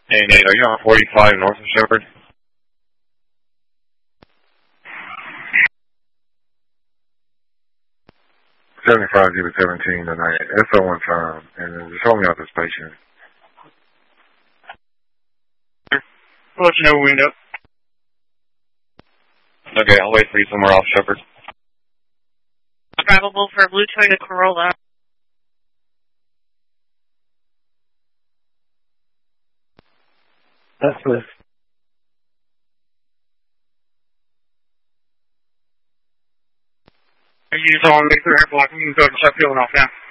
And are you on 45 north of Shepherd? 75-17 tonight. SO1 time. And then just hold me out the station. I'll let you know when we end up. Okay, I'll wait for you somewhere off Shepherd. Drivable for a blue Toyota Corolla. That's Swift. Are you on Mixer Airport? You can go to Sheffield and off now.